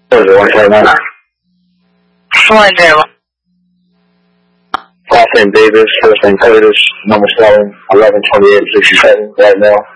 129. Morning, Jayla. Last name Davis, first name Curtis, number 7, 112867 right now.